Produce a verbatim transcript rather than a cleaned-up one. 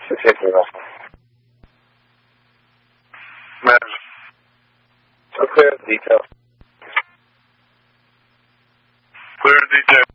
six eight zero. Matters. So clear, detail. Clear, detail.